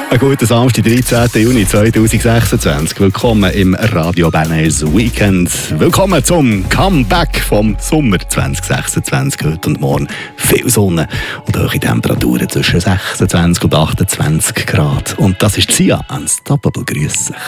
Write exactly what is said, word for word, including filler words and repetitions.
Ein guter Samstag, dreizehnten Juni zweitausendsechsundzwanzig. Willkommen im Radio Bernese Weekend. Willkommen zum Comeback vom Sommer zweitausendsechsundzwanzig. Heute und morgen viel Sonne und hohe Temperaturen zwischen sechsundzwanzig und achtundzwanzig Grad. Und das ist Sia Unstoppable. Grüß dich.